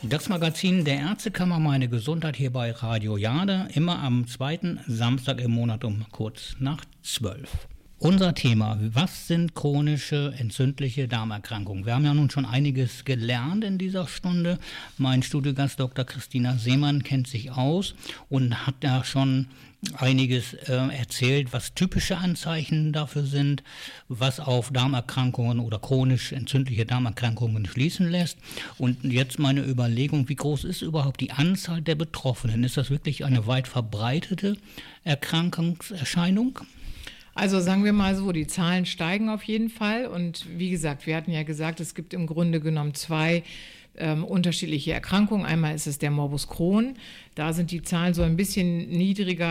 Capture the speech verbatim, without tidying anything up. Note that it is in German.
Das Magazin der Ärztekammer Meine Gesundheit hier bei Radio Jade, immer am zweiten Samstag im Monat um kurz nach zwölf. Unser Thema: Was sind chronische entzündliche Darmerkrankungen? Wir haben ja nun schon einiges gelernt in dieser Stunde. Mein Studiogast Doktor Christina Seemann kennt sich aus und hat ja schon einiges äh, erzählt, was typische Anzeichen dafür sind, was auf Darmerkrankungen oder chronisch entzündliche Darmerkrankungen schließen lässt. Und jetzt meine Überlegung: Wie groß ist überhaupt die Anzahl der Betroffenen? Ist das wirklich eine weit verbreitete Erkrankungserscheinung? Also sagen wir mal so, die Zahlen steigen auf jeden Fall. Und wie gesagt, wir hatten ja gesagt, es gibt im Grunde genommen zwei ähm, unterschiedliche Erkrankungen. Einmal ist es der Morbus Crohn. Da sind die Zahlen so ein bisschen niedriger